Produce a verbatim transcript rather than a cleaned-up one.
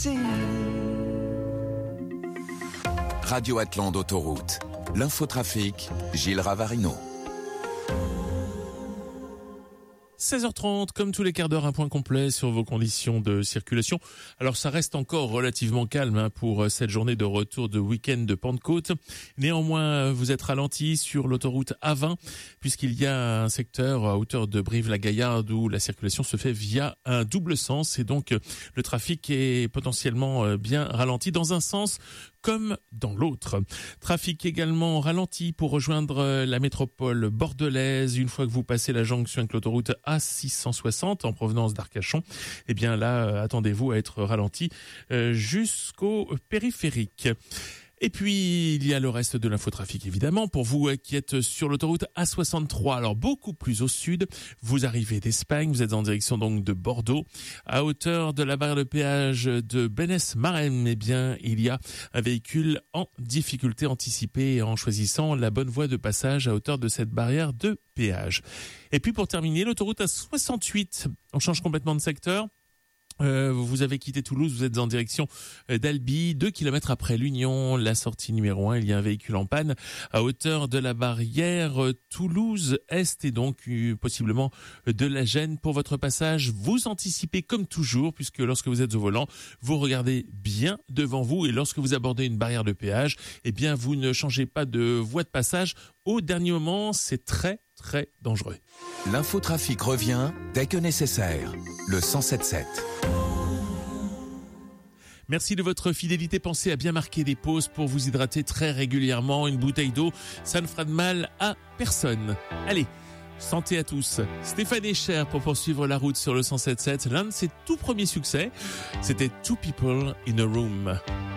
Radio Atlante Autoroute. L'infotrafic, Gilles Ravarino. seize heures trente, comme tous les quarts d'heure, un point complet sur vos conditions de circulation. Alors ça reste encore relativement calme hein, pour cette journée de retour de week-end de Pentecôte. Néanmoins, vous êtes ralenti sur l'autoroute A vingt puisqu'il y a un secteur à hauteur de Brive-la-Gaillarde où la circulation se fait via un double sens et donc le trafic est potentiellement bien ralenti dans un sens comme dans l'autre. Trafic également ralenti pour rejoindre la métropole bordelaise. Une fois que vous passez la jonction avec l'autoroute A six cent soixante en provenance d'Arcachon, eh bien là, attendez-vous à être ralenti jusqu'au périphérique. Et puis, il y a le reste de l'infotrafic, évidemment. Pour vous qui êtes sur l'autoroute A soixante-trois, alors beaucoup plus au sud, vous arrivez d'Espagne, vous êtes en direction donc de Bordeaux. À hauteur de la barrière de péage de Bénès-Marem, eh bien, il y a un véhicule en difficulté anticipée en choisissant la bonne voie de passage à hauteur de cette barrière de péage. Et puis, pour terminer, l'autoroute A soixante-huit, on change complètement de secteur. Euh, vous avez quitté Toulouse, vous êtes en direction d'Albi, deux kilomètres après l'Union, la sortie numéro un, il y a un véhicule en panne à hauteur de la barrière Toulouse-Est et donc euh, possiblement de la gêne pour votre passage. Vous anticipez comme toujours puisque lorsque vous êtes au volant, vous regardez bien devant vous et lorsque vous abordez une barrière de péage, eh bien vous ne changez pas de voie de passage au dernier moment, c'est très très dangereux. L'infotrafic revient dès que nécessaire. Le cent sept sept. Merci de votre fidélité. Pensez à bien marquer des pauses pour vous hydrater très régulièrement. Une bouteille d'eau, ça ne fera de mal à personne. Allez, santé à tous. Stéphane Echer pour poursuivre la route sur le cent sept sept. L'un de ses tout premiers succès, c'était Two People in a Room.